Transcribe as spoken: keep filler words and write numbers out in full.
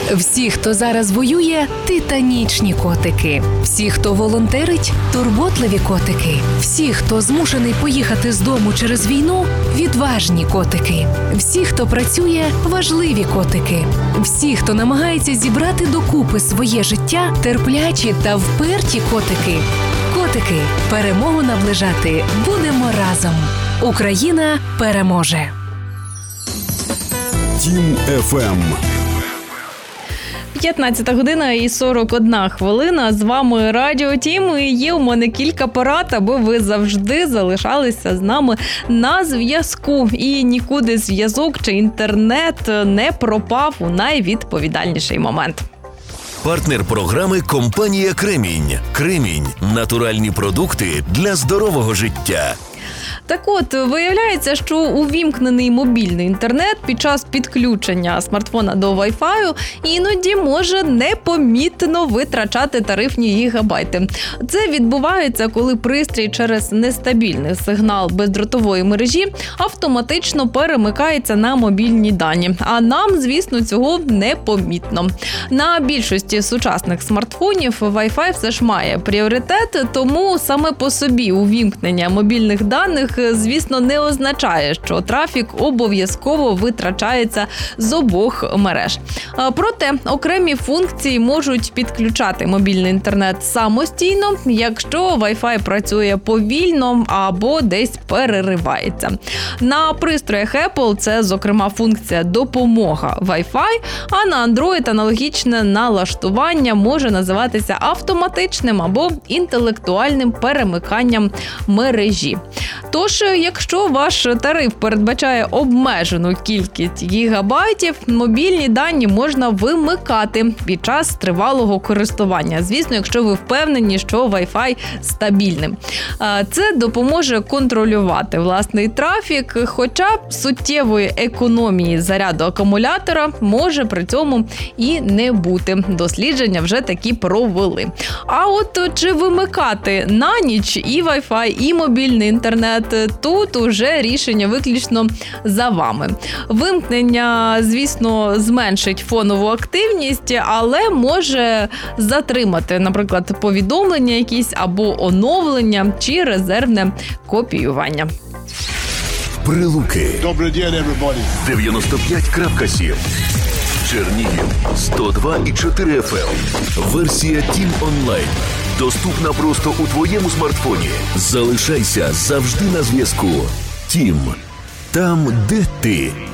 Всі, хто зараз воює – титанічні котики. Всі, хто волонтерить – турботливі котики. Всі, хто змушений поїхати з дому через війну – відважні котики. Всі, хто працює – важливі котики. Всі, хто намагається зібрати докупи своє життя – терплячі та вперті котики. Котики, перемогу наближати будемо разом. Україна переможе. Тім еф ем. п'ятнадцята година і сорок одна хвилина. З вами Радіо Тім. І є у мене кілька порад, аби ви завжди залишалися з нами на зв'язку. І нікуди зв'язок чи інтернет не пропав у найвідповідальніший момент. Партнер програми – компанія «Кремінь». «Кремінь» – натуральні продукти для здорового життя. Так от, виявляється, що увімкнений мобільний інтернет під час підключення смартфона до Wi-Fi іноді може непомітно витрачати тарифні гігабайти. Це відбувається, коли пристрій через нестабільний сигнал бездротової мережі автоматично перемикається на мобільні дані. А нам, звісно, цього непомітно. На більшості сучасних смартфонів Wi-Fi все ж має пріоритет, тому саме по собі увімкнення мобільних даних, звісно, не означає, що трафік обов'язково витрачається з обох мереж. Проте окремі функції можуть підключати мобільний інтернет самостійно, якщо Wi-Fi працює повільно або десь переривається. На пристроях Apple це, зокрема, функція «Допомога Wi-Fi», а на Android аналогічне налаштування може називатися автоматичним або інтелектуальним перемиканням мережі. Тож, якщо ваш тариф передбачає обмежену кількість гігабайтів, мобільні дані можна вимикати під час тривалого користування. Звісно, якщо ви впевнені, що Wi-Fi стабільним. Це допоможе контролювати власний трафік, хоча суттєвої економії заряду акумулятора може при цьому і не бути. Дослідження вже такі провели. А от чи вимикати на ніч і Wi-Fi, і мобільний інтернет, тут уже рішення виключно за вами. Вимкнення, звісно, зменшить фонову активність, але може затримати, наприклад, повідомлення якісь або оновлення чи резервне копіювання. Прилуки. Добрий день, everybody. дев'яносто п'ять крапка сім. Чернігів сто два і чотири еф ем. Версія Тім онлайн. Доступна просто у твоєму смартфоні. Залишайся завжди на зв'язку. Тім. Там, де ти.